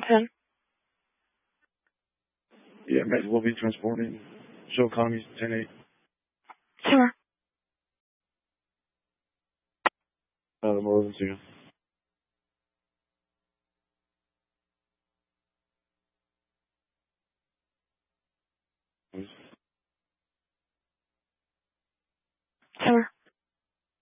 10. Yeah, Max will be transporting. Show economy 10-8. Sure. More than 2.